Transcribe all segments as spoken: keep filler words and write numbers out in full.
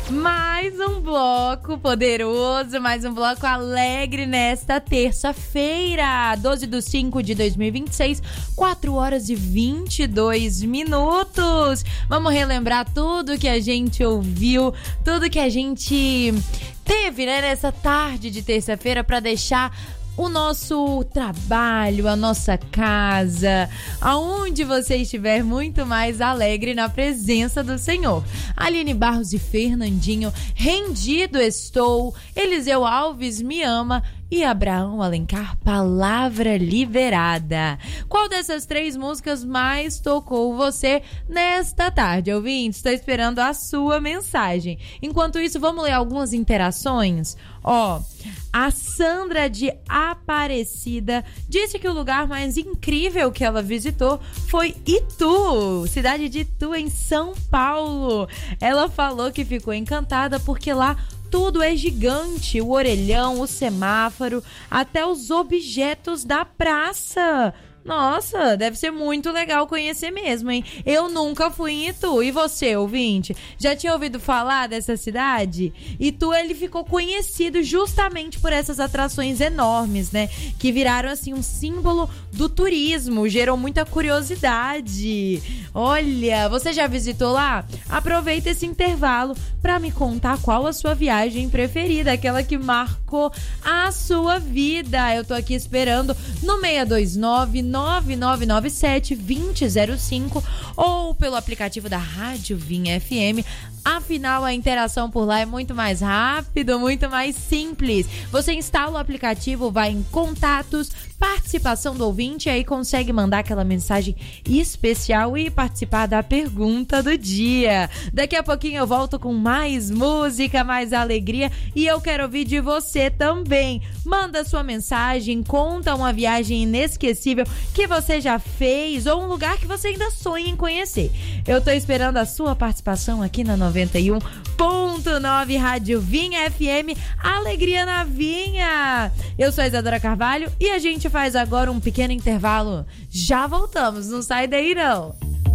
Mais um bloco poderoso, mais um bloco alegre nesta terça-feira, doze de cinco de dois mil e vinte e seis, quatro horas e vinte e dois minutos. Vamos relembrar tudo que a gente ouviu, tudo que a gente teve, né, nessa tarde de terça-feira para deixar o nosso trabalho, a nossa casa, aonde você estiver, muito mais alegre na presença do Senhor. Aline Barros e Fernandinho, rendido estou, Eliseu Alves me ama e Abraão Alencar, palavra liberada. Qual dessas três músicas mais tocou você nesta tarde, ouvinte? Estou esperando a sua mensagem. Enquanto isso, vamos ler algumas interações. Ó, a Sandra de Aparecida disse que o lugar mais incrível que ela visitou foi Itu, cidade de Itu, em São Paulo. Ela falou que ficou encantada porque lá tudo é gigante, o orelhão, o semáforo, até os objetos da praça. Nossa, deve ser muito legal conhecer mesmo, hein? Eu nunca fui em Itu. E você, ouvinte? Já tinha ouvido falar dessa cidade? Itu, ele ficou conhecido justamente por essas atrações enormes, né? Que viraram, assim, um símbolo do turismo. Gerou muita curiosidade. Olha, você já visitou lá? Aproveita esse intervalo para me contar qual a sua viagem preferida, aquela que marcou a sua vida. Eu tô aqui esperando no seis dois nove, nove nove nove sete, dois zero zero cinco ou pelo aplicativo da Rádio Vinha F M. Afinal, a interação por lá é muito mais rápido, muito mais simples. Você instala o aplicativo, vai em contatos, participação do ouvinte, e aí consegue mandar aquela mensagem especial e participar da pergunta do dia. Daqui a pouquinho eu volto com mais música, mais alegria, e eu quero ouvir de você também. Manda sua mensagem, conta uma viagem inesquecível que você já fez ou um lugar que você ainda sonha em conhecer. Eu tô esperando a sua participação aqui na noventa e um ponto nove Rádio Vinha F M, alegria na Vinha. Eu sou a Isadora Carvalho e a gente faz agora um pequeno intervalo. Já voltamos, não sai daí não.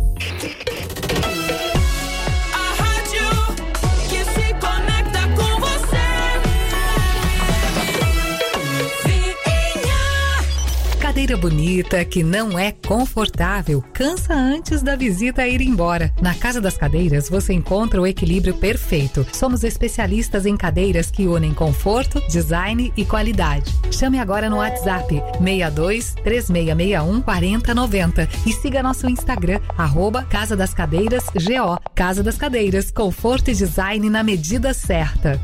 A rádio que se conecta com você. Cadeira bonita que não é confortável, cansa antes da visita ir embora. Na Casa das Cadeiras você encontra o equilíbrio perfeito. Somos especialistas em cadeiras que unem conforto, design e qualidade. Chame agora no WhatsApp seis dois três seis seis um quatro zero nove zero e siga nosso Instagram, arroba Casa das Cadeiras G O. Casa das Cadeiras, conforto e design na medida certa.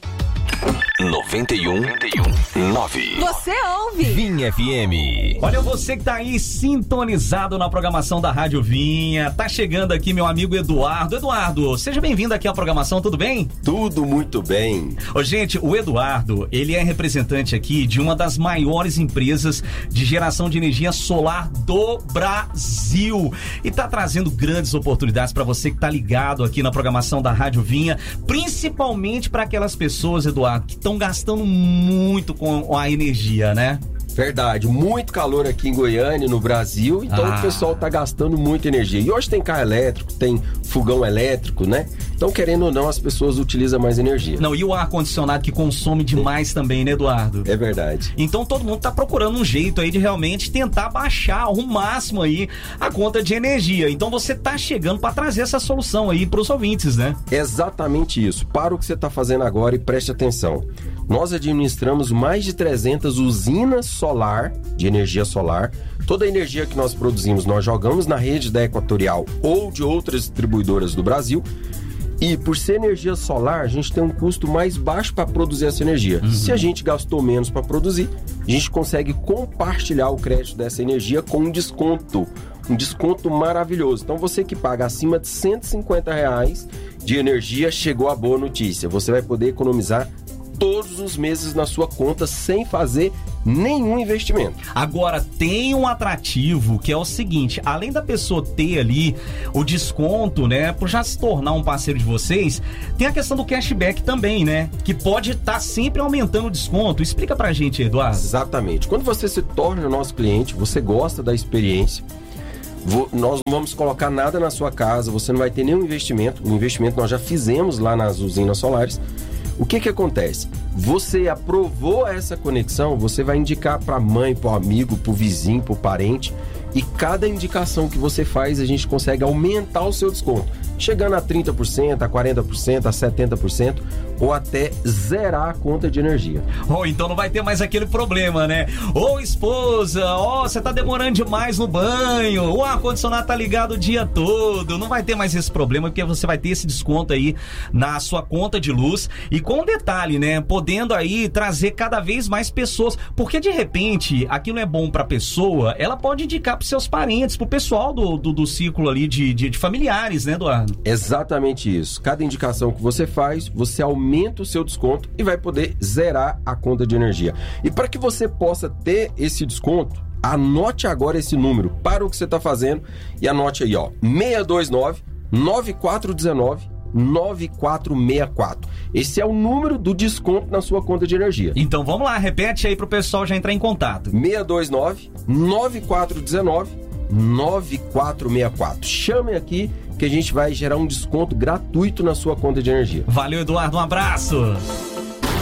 noventa e um ponto nove. Você ouve Vinha F M. Olha, você que tá aí sintonizado na programação da Rádio Vinha. Tá chegando aqui meu amigo Eduardo. Eduardo, seja bem-vindo aqui à programação, tudo bem? Tudo muito bem. Ô, gente, o Eduardo, ele é representante aqui de uma das maiores empresas de geração de energia solar do Brasil. E tá trazendo grandes oportunidades para você que tá ligado aqui na programação da Rádio Vinha, principalmente para aquelas pessoas, Eduardo, que estão gastando muito com a energia, né? Verdade, muito calor aqui em Goiânia, no Brasil, então ah. o pessoal tá gastando muita energia. E hoje tem carro elétrico, tem fogão elétrico, né? Então, querendo ou não, as pessoas utilizam mais energia. Não, e o ar-condicionado que consome demais também, né, Eduardo? É verdade. Então, todo mundo tá procurando um jeito aí de realmente tentar baixar o máximo aí a conta de energia. Então, você tá chegando para trazer essa solução aí pros ouvintes, né? Exatamente isso. Para o que você tá fazendo agora e preste atenção. Nós administramos mais de trezentas usinas solar, de energia solar. Toda a energia que nós produzimos, nós jogamos na rede da Equatorial ou de outras distribuidoras do Brasil. E por ser energia solar, a gente tem um custo mais baixo para produzir essa energia. Uhum. Se a gente gastou menos para produzir, a gente consegue compartilhar o crédito dessa energia com um desconto. Um desconto maravilhoso. Então você que paga acima de cento e cinquenta reais de energia, chegou a boa notícia. Você vai poder economizar todos os meses na sua conta sem fazer nenhum investimento. Agora, tem um atrativo que é o seguinte, além da pessoa ter ali o desconto, né, por já se tornar um parceiro de vocês, tem a questão do cashback também, né, que pode estar tá sempre aumentando o desconto. Explica pra gente, Eduardo. Exatamente. Quando você se torna nosso cliente, você gosta da experiência, Vou, nós não vamos colocar nada na sua casa, você não vai ter nenhum investimento. O investimento nós já fizemos lá nas usinas solares. O que que acontece? Você aprovou essa conexão, você vai indicar para a mãe, para o amigo, para o vizinho, para o parente. E cada indicação que você faz, a gente consegue aumentar o seu desconto. Chegando a trinta por cento, a quarenta por cento, a setenta por cento ou até zerar a conta de energia. Ou então não vai ter mais aquele problema, né? Ô esposa, ó, você tá demorando demais no banho, o ar-condicionado tá ligado o dia todo. Não vai ter mais esse problema, porque você vai ter esse desconto aí na sua conta de luz. E com um detalhe, né? Podendo aí trazer cada vez mais pessoas. Porque de repente, aquilo é bom pra pessoa, ela pode indicar pros seus parentes, pro pessoal do, do, do ciclo ali de, de, de familiares, né, Eduardo? Exatamente isso. Cada indicação que você faz, você aumenta o seu desconto e vai poder zerar a conta de energia. E para que você possa ter esse desconto, anote agora esse número para o que você está fazendo e anote aí, ó, seis dois nove, nove quatro um nove, nove quatro seis quatro. Esse é o número do desconto na sua conta de energia. Então vamos lá, repete aí pro pessoal já entrar em contato. seis dois nove, nove quatro um nove, nove quatro seis quatro. Chame aqui que a gente vai gerar um desconto gratuito na sua conta de energia. Valeu, Eduardo, um abraço!